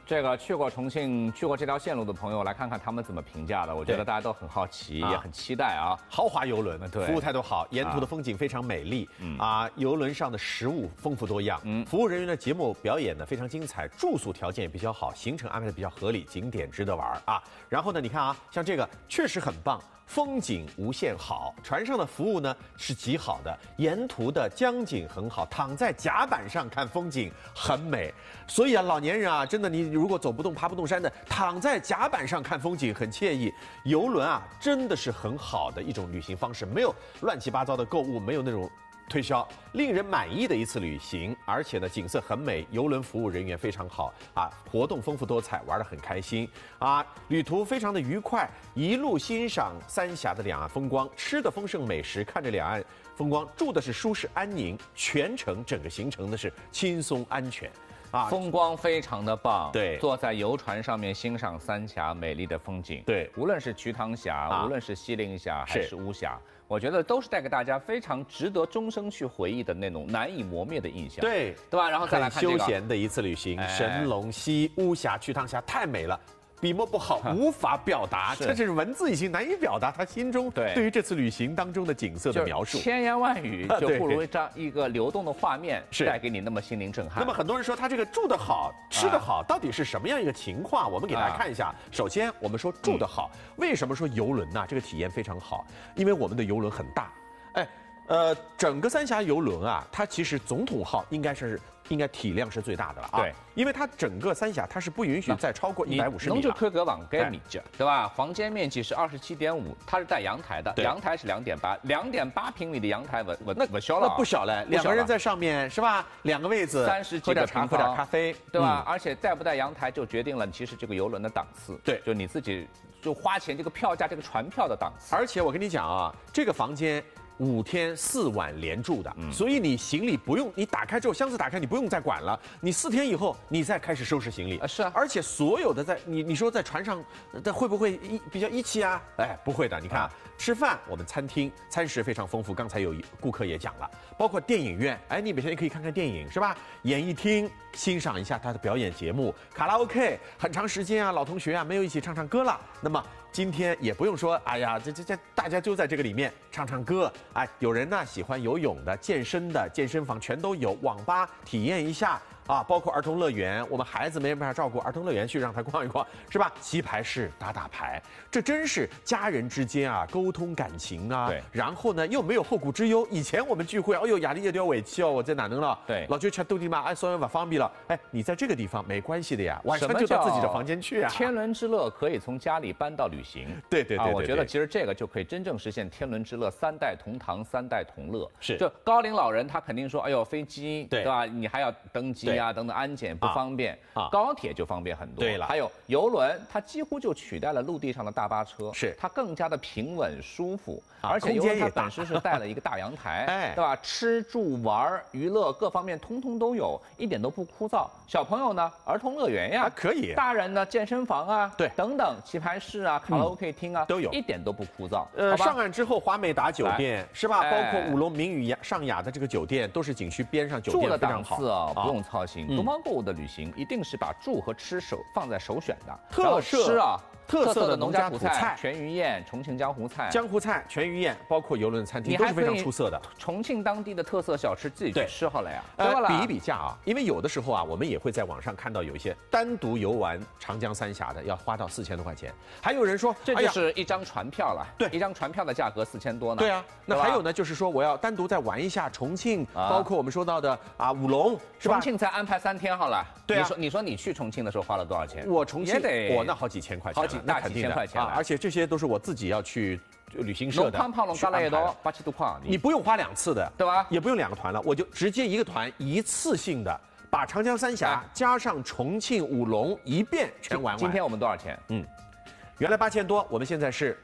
这个去过重庆、去过这条线路的朋友，来看看他们怎么评价的。我觉得大家都很好奇，也很期待啊。 豪华游轮， 对， 服务态度好，沿途的风景非常美丽。游轮上的食物丰富多样，服务人员的节目表演呢非常精彩，住宿条件也比较好，行程安排的比较合理，景点值得玩啊。然后呢，你看啊，像这个确实很棒。风景无限好，船上的服务呢是极好的，沿途的江景很好，躺在甲板上看风景很美。所以啊，老年人啊，真的你如果走不动、爬不动山的，躺在甲板上看风景很惬意。游轮啊，真的是很好的一种旅行方式，没有乱七八糟的购物，没有那种推销，令人满意的一次旅行，而且呢景色很美，邮轮服务人员非常好啊，活动丰富多彩，玩得很开心啊，旅途非常的愉快，一路欣赏三峡的两岸风光，吃的丰盛美食，看着两岸风光，住的是舒适安宁，全程整个行程呢是轻松安全。 风光非常的棒， 对， 坐在游船上面欣赏三峡美丽的风景， 对， 无论是瞿塘峡，无论是西陵峡还是巫峡，我觉得都是带给大家非常值得终生去回忆的那种难以磨灭的印象， 对吧？然后再来看这个休闲的一次旅行，神龙溪、巫峡、瞿塘峡太美了。笔墨不好，无法表达，这是文字已经难以表达他心中对于这次旅行当中的景色的描述， 千言万语就不如一个流动的画面带给你那么心灵震撼。 那么很多人说他这个住得好、吃得好，到底是什么样一个情况？我们给大家看一下。首先，我们说住得好，为什么说游轮呢？这个体验非常好，因为我们的游轮很大，整个三峡游轮啊，它其实总统号应该体量是最大的了啊。 对， 因为它整个三峡它是不允许再超过150米。 侬就看搿房间面积，对吧？房间面积是27.5，它是带阳台的，阳台是2.8，2.8平米的阳台不小了， 那不小了，两个人在上面是吧？2个位子 ，30几个平方， 喝点咖啡， 对吧？而且带不带阳台就决定了其实这个游轮的档次， 对， 就你自己就花钱这个票价这个船票的档次。 而且我跟你讲啊，这个房间5天4晚连住的，所以你行李不用，你打开之后箱子打开，你不用再管了，你4天以后你再开始收拾行李。 是啊， 而且所有的你说在船上，会不会比较义气啊？哎，不会的。你看吃饭，我们餐厅餐食非常丰富，刚才有顾客也讲了，包括电影院，哎，你每天可以看看电影是吧？演艺厅欣赏一下他的表演节目，卡拉 OK， 很长时间啊，老同学啊没有一起唱唱歌了，那么今天也不用说，哎呀，这大家就在这个里面唱唱歌，哎，有人呢喜欢游泳的、健身的，健身房全都有，网吧体验一下啊，包括儿童乐园，我们孩子没办法照顾，儿童乐园去让他逛一逛，是吧？棋牌室打牌，这真是家人之间啊沟通感情啊。 对。 然后呢又没有后顾之忧，以前我们聚会，哎呦压力也要委屈哦，我在哪能了？ 对。 老就吃豆地嘛，哎，所以不方便了，哎，你在这个地方没关系的呀，晚上就到自己的房间去啊。 天伦之乐可以从家里搬到旅行。 对， 我觉得其实这个就可以真正实现天伦之乐，3代同堂，3代同乐。 是。 就高龄老人他肯定说，哎呦飞机对吧？你还要登机啊，等等安检不方便啊。高铁就方便很多。 对了。 还有游轮，它几乎就取代了陆地上的大巴车。 是。 它更加的平稳舒服，而且游轮它本身是带了一个大阳台， 哎， 对吧？吃住玩娱乐各方面通通都有，一点都不枯燥。小朋友呢，儿童乐园呀， 可以。 大人呢，健身房啊， 对， 等等，棋牌室啊，卡拉 OK 厅啊， 都有， 一点都不枯燥。 上岸之后，华美达酒店是吧？包括五龙名宇上雅的这个酒店，都是景区边上酒店， 住的档次啊，不用操心。东方购物的旅行一定是把住和吃放在首选的。特色的农家土菜、全鱼宴、重庆江湖菜、 全鱼宴，包括游轮餐厅都是非常出色的。 重庆当地的特色小吃自己去吃好了呀。 比一比价啊，因为有的时候啊，我们也会在网上看到有一些单独游玩长江三峡的，要花到4000多块钱。还有人说， 这就是一张船票了。 对， 一张船票的价格4000多呢。 对啊，那还有呢，就是说我要单独再玩一下重庆，包括我们说到的五龙，是吧？ 重庆才安排3天好了。 对啊， 你说你去重庆的时候花了多少钱？ 我重庆也得那好几千块钱， 大几千块钱啊！而且这些都是我自己要去旅行社的。 胖加了一刀8-7多块， 你不用花2次的， 对吧？ 也不用2个团了，我就直接一个团一次性的把长江三峡加上重庆五龙一遍全玩完。 今天我们多少钱？ 原来8000多，我们现在是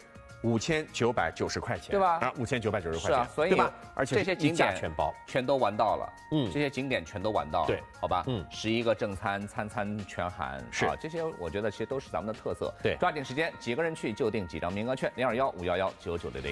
5990块钱， 对吧 ？5990块钱， 是啊，所以对吧？而且这些景点全包， 全都玩到了，这些景点全都玩到了， 对， 好吧，11个正餐，餐全含， 是啊，这些我觉得其实都是咱们的特色， 对， 抓紧时间，几个人去就订几张名额券，021-511-9900。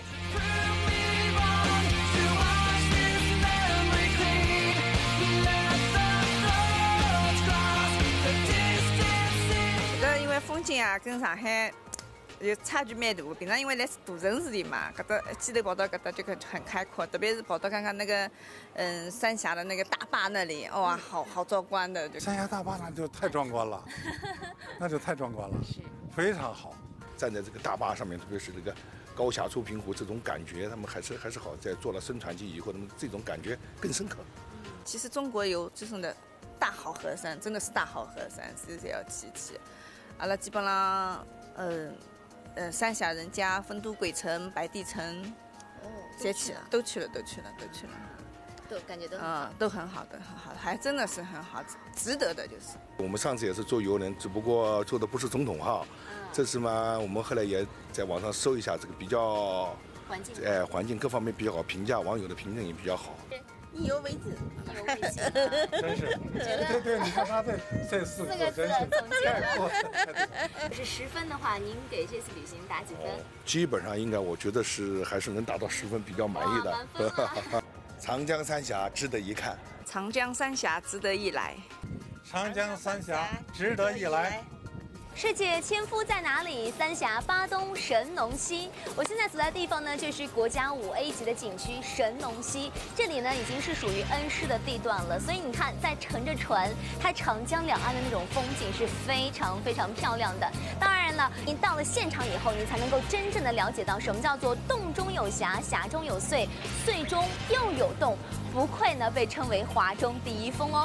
京啊跟上海有差距蛮大。平常因为来大城市里嘛，搿搭街头跑到搿搭就很开阔，特别是跑到刚刚那个三峡的那个大坝那里，哇，好壮观的。 三峡大坝那就太壮观了，那就太壮观了，非常好。 站在这个大坝上面，特别是这个高峡出平湖这种感觉，他们还是好。在做了升船机以后，那么这种感觉更深刻。 其实中国有这种的大好河山，真的是大好河山，是要去。阿拉基本上，三峡人家、丰都鬼城、白帝城，都去了。 都感觉都都很好，还真的是很好，值得的就是。 我们上次也是坐游轮，只不过坐的不是总统号，这次嘛，我们后来也在网上搜一下这个比较环境各方面比较好，评价网友的评论也比较好。 意犹未尽， 真是，对，你看他这四个字总结了。是10分的话，您给这次旅行打几分？ 基本上应该，我觉得还是能达到10分，比较满意的。 满分啊长江三峡值得一看， 长江三峡值得一来， 长江三峡值得一来。 世界千夫在哪里？三峡、巴东、神农溪。我现在所在的地方呢，就是国家5A 级的景区神农溪。这里呢，已经是属于恩施的地段了，所以你看，在乘着船，它长江两岸的那种风景是非常非常漂亮的。当然了，你到了现场以后，你才能够真正的了解到什么叫做洞中有峡，峡中有隧，隧中又有洞，不愧呢被称为华中第一峰哦。